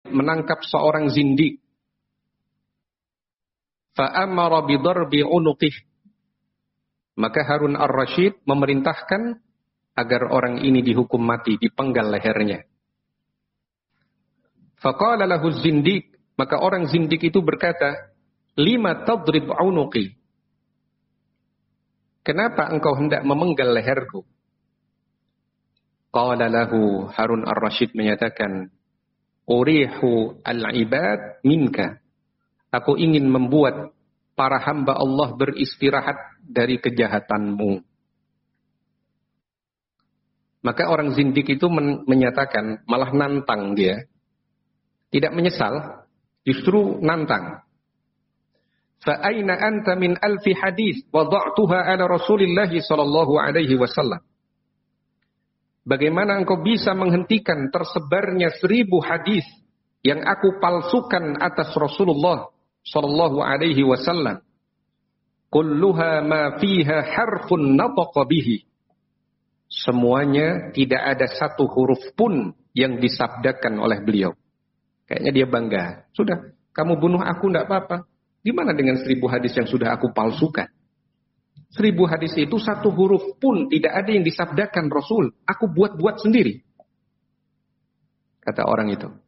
menangkap seorang zindik. Fa'amara bidarbi unuqih. Maka Harun ar-Rasyid memerintahkan agar orang ini dihukum mati, dipenggal lehernya. Faqala lahu zindik. Maka orang zindik itu berkata, lima tadrib unuqi. Kenapa engkau hendak memenggal leherku? Qala lahu, Harun ar-Rasyid menyatakan, urihu al-ibad minka. Aku ingin membuat para hamba Allah beristirahat dari kejahatanmu. Maka orang zindik itu menyatakan, malah nantang dia. Tidak menyesal, justru nantang. Fa'aina anta min alfi hadis wada'tuha ala Rasulillah sallallahu alaihi wasallam. Bagaimana engkau bisa menghentikan tersebarnya 1000 hadis yang aku palsukan atas Rasulullah sallallahu alaihi wasallam? Kulluha ma fiha harfun nataqa bihi. Semuanya tidak ada satu huruf pun yang disabdakan oleh beliau. Kayaknya dia bangga. Sudah, kamu bunuh aku tidak apa-apa. Gimana dengan 1000 hadis yang sudah aku palsukan? 1000 hadis itu satu huruf pun tidak ada yang disabdakan Rasul. Aku buat-buat sendiri. Kata orang itu.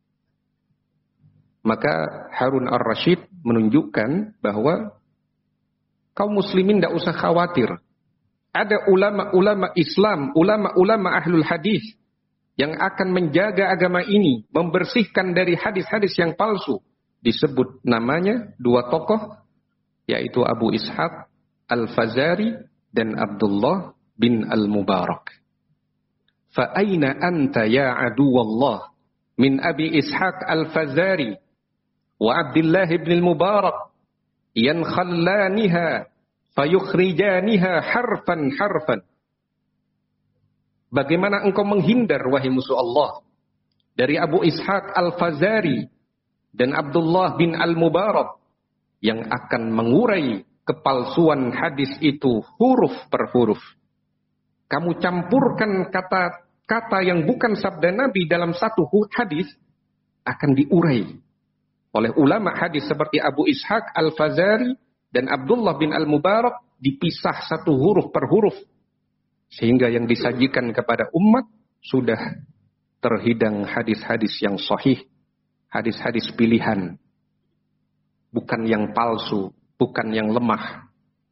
Maka Harun ar-Rasyid menunjukkan bahwa kaum muslimin tidak usah khawatir. Ada ulama-ulama Islam, ulama-ulama ahlul hadis yang akan menjaga agama ini, membersihkan dari hadis-hadis yang palsu. Disebut namanya 2 tokoh, yaitu Abu Ishaq Al-Fazari dan Abdullah bin Al-Mubarak. Fa'aina anta ya aduwallah min Abi Ishaq Al-Fazari wa Abdullah bin Al-Mubarak yankhallaniha fayukhrijaniha harfan. Bagaimana engkau menghindar, wahai musuh Allah, dari Abu Ishaq Al-Fazari dan Abdullah bin Al-Mubarak yang akan mengurai kepalsuan hadis itu huruf per huruf. Kamu campurkan kata-kata yang bukan sabda Nabi dalam satu hadis, akan diurai oleh ulama hadis seperti Abu Ishaq Al-Fazari dan Abdullah bin Al-Mubarak, dipisah satu huruf per huruf. Sehingga yang disajikan kepada umat sudah terhidang hadis-hadis yang sahih, hadis-hadis pilihan, bukan yang palsu, bukan yang lemah.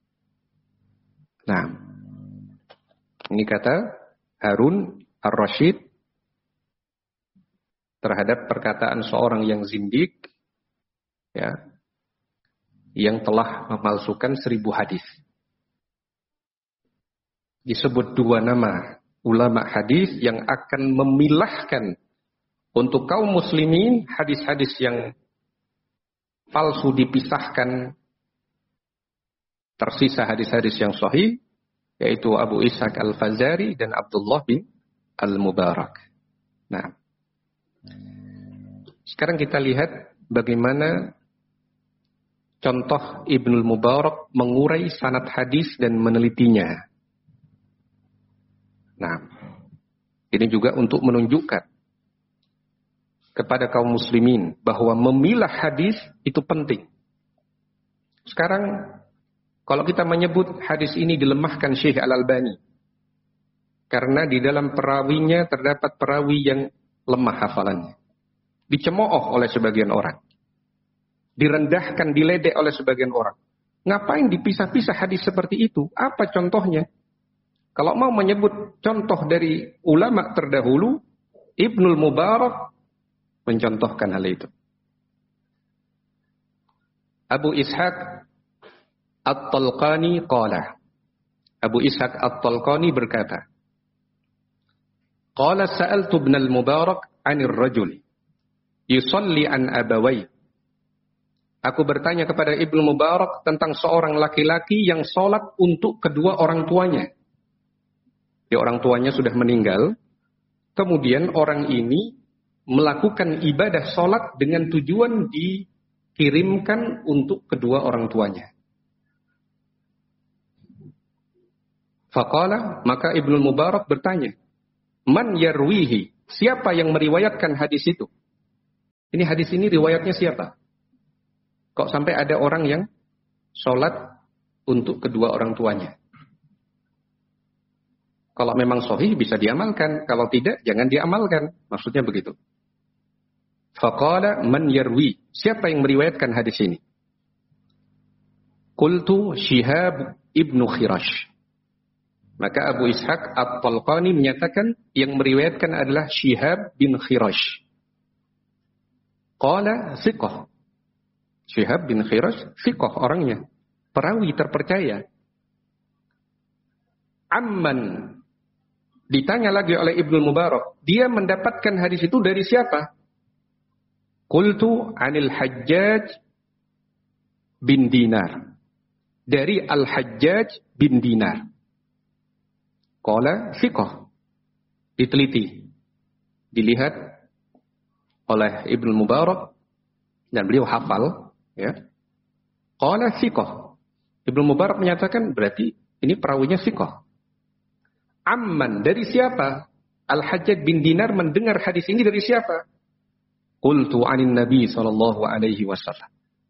Nah, ini kata Harun ar-Rasyid terhadap perkataan seorang yang zindik, ya, yang telah memalsukan 1000 hadis. Disebut 2 nama ulama hadis yang akan memilahkan untuk kaum muslimin hadis-hadis yang palsu dipisahkan, tersisa hadis-hadis yang sahih, yaitu Abu Ishaq Al-Fazari dan Abdullah bin Al-Mubarak. Nah, sekarang kita lihat bagaimana contoh Ibnul Mubarak mengurai sanad hadis dan menelitinya. Nah, ini juga untuk menunjukkan kepada kaum muslimin bahwa memilah hadis itu penting. Sekarang kalau kita menyebut hadis ini dilemahkan Syekh Al-Albani, karena di dalam perawinya terdapat perawi yang lemah hafalannya, dicemooh oleh sebagian orang, direndahkan, diledek oleh sebagian orang. Ngapain dipisah-pisah hadis seperti itu? Apa contohnya? Kalau mau menyebut contoh dari ulama terdahulu, Ibnul Mubarak mencontohkan hal itu. Abu Ishaq At-Talqani qala. Abu Ishaq At-Talqani berkata, qala sa'altu Ibnul Mubarak 'anil rajul yusalli an abawai. Aku bertanya kepada Ibnu Mubarak tentang seorang laki-laki yang sholat untuk kedua orang tuanya. Ya, orang tuanya sudah meninggal, kemudian orang ini melakukan ibadah sholat dengan tujuan dikirimkan untuk kedua orang tuanya. Faqala, maka Ibnu Mubarak bertanya, man yarwihi, siapa yang meriwayatkan hadis itu? Ini hadis ini riwayatnya siapa? Kok sampai ada orang yang sholat untuk kedua orang tuanya? Kalau memang sahih bisa diamalkan, kalau tidak jangan diamalkan. Maksudnya begitu. Faqala man yarwi, siapa yang meriwayatkan hadis ini? Qultu Syihab ibnu Khirash. Maka Abu Ishaq At-Talqani menyatakan yang meriwayatkan adalah Syihab bin Khirash. Qala thiqah. Syihab bin Khirash thiqah orangnya, perawi terpercaya. Amman, ditanya lagi oleh Ibnu Mubarak, dia mendapatkan hadis itu dari siapa? Qultu anil Hajjaj bin Dinar. Dari Al-Hajjaj bin Dinar. Qala thiqah. Diteliti, dilihat oleh Ibnu Mubarak dan beliau hafal, ya. Qala thiqah. Ibnu Mubarak menyatakan berarti ini perawinya thiqah. Amman, dari siapa? Al-Hajjaj bin Dinar mendengar hadis ini dari siapa? Qultu anin Nabi sallallahu alaihi wasallam.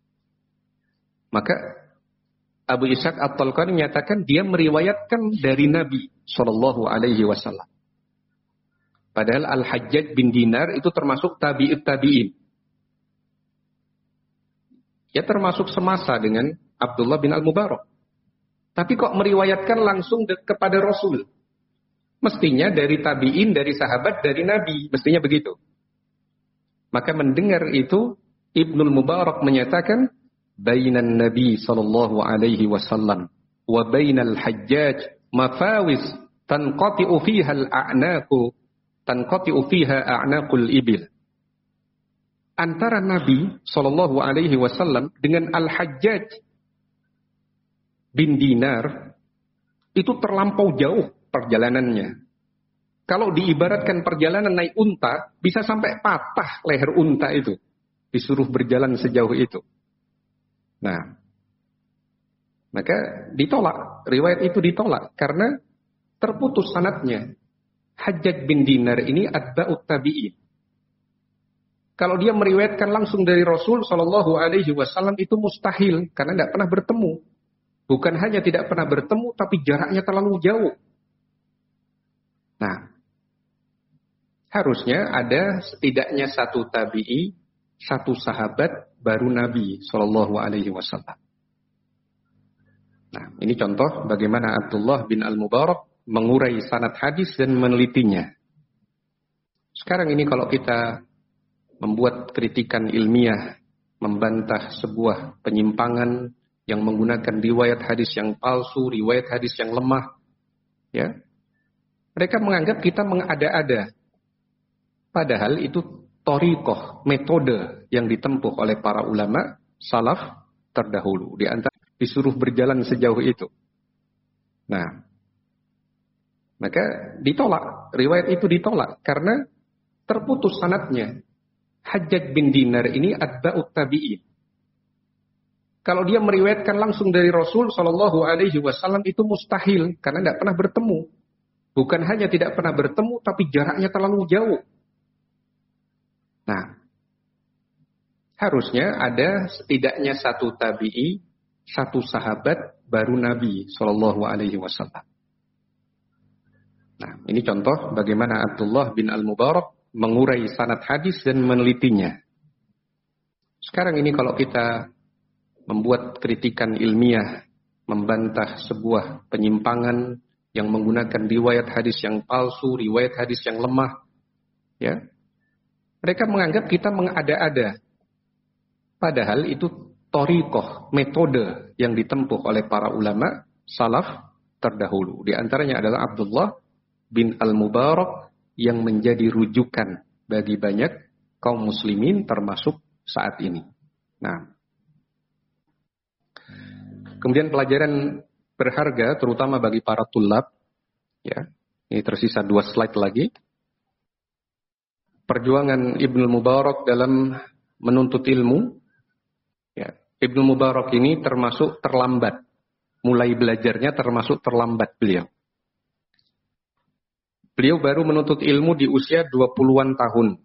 Maka Abu Ishaq At-Talqani menyatakan dia meriwayatkan dari Nabi sallallahu alaihi wasallam. Padahal Al-Hajjaj bin Dinar itu termasuk tabi'in. Ya termasuk semasa dengan Abdullah bin Al-Mubarak. Tapi kok meriwayatkan langsung kepada Rasul? Mestinya dari tabi'in, dari sahabat, dari Nabi. Mestinya begitu. Maka mendengar itu, Ibnul Mubarak menyatakan, Bainan Nabi sallallahu alaihi wasallam wa bainal Hajjaj mafawis tanqati'u fiha al-a'naqu tanqati'u fiha a'naqul ibil. Antara Nabi sallallahu alaihi wasallam dengan Al-Hajjaj bin Dinar itu terlampau jauh perjalanannya. Kalau diibaratkan perjalanan naik unta, bisa sampai patah leher unta itu. Disuruh berjalan sejauh itu. Nah, maka ditolak. Riwayat itu ditolak karena terputus sanadnya. Hajjaj bin Dinar ini atba'ut tabi'in. Kalau dia meriwayatkan langsung dari Rasul Shallallahu Alaihi Wasallam itu mustahil karena tidak pernah bertemu. Bukan hanya tidak pernah bertemu, tapi jaraknya terlalu jauh. Nah, harusnya ada setidaknya satu tabi'i, satu sahabat baru Nabi Shallallahu Alaihi Wasallam. Nah, ini contoh bagaimana Abdullah bin Al-Mubarak mengurai sanad hadis dan menelitinya. Sekarang ini kalau kita membuat kritikan ilmiah, membantah sebuah penyimpangan yang menggunakan riwayat hadis yang palsu, riwayat hadis yang lemah, ya, mereka menganggap kita mengada-ada. Padahal itu thariqah, metode yang ditempuh oleh para ulama salaf terdahulu. Di antara disuruh berjalan sejauh itu. Nah, maka ditolak. Riwayat itu ditolak karena terputus sanadnya. Hajjaj bin Dinar ini atba'ut tabi'in. Kalau dia meriwayatkan langsung dari Rasul Shallallahu Alaihi Wasallam itu mustahil karena tidak pernah bertemu. Bukan hanya tidak pernah bertemu, tapi jaraknya terlalu jauh. Nah, harusnya ada setidaknya satu tabi'i, satu sahabat baru Nabi Shallallahu Alaihi Wasallam. Nah, ini contoh bagaimana Abdullah bin Al-Mubarak mengurai sanad hadis dan menelitinya. Sekarang ini kalau kita membuat kritikan ilmiah, membantah sebuah penyimpangan yang menggunakan riwayat hadis yang palsu, riwayat hadis yang lemah, ya, mereka menganggap kita mengada-ada. Padahal itu thariqah, metode yang ditempuh oleh para ulama salaf terdahulu. Di antaranya adalah Abdullah bin Al-Mubarak yang menjadi rujukan bagi banyak kaum muslimin termasuk saat ini. Nah, kemudian pelajaran berharga terutama bagi para tulab, ya. Ini tersisa 2 slide lagi. Perjuangan Ibnu Mubarak dalam menuntut ilmu, ya. Ibnu Mubarak ini termasuk terlambat. Mulai belajarnya termasuk terlambat beliau. Beliau baru menuntut ilmu di usia 20-an tahun.